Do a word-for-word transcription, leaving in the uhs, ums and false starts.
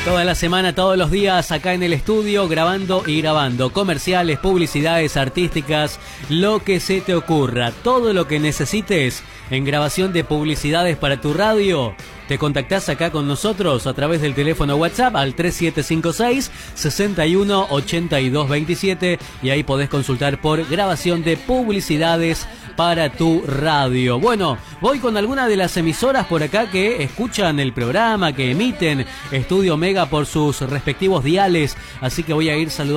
Toda la semana, todos los días, acá en el estudio, grabando y grabando. Comerciales, publicidades, artísticas, lo que se te ocurra. Todo lo que necesites en grabación de publicidades para tu radio. Te contactás acá con nosotros a través del teléfono WhatsApp al tres siete cinco seis, seis uno ocho dos dos siete y ahí podés consultar por grabación de publicidades para tu radio. Bueno, voy con alguna de las emisoras por acá que escuchan el programa, que emiten Estudio Mega por sus respectivos diales, así que voy a ir saludando